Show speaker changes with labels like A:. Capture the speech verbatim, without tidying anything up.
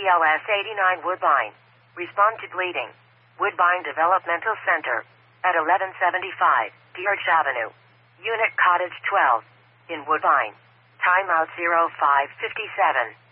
A: L S eighty-nine Woodbine. Respond to bleeding. Woodbine Developmental Center. At eleven seventy-five, Deerge Avenue. Unit Cottage twelve. In Woodbine. Timeout zero five fifty-seven.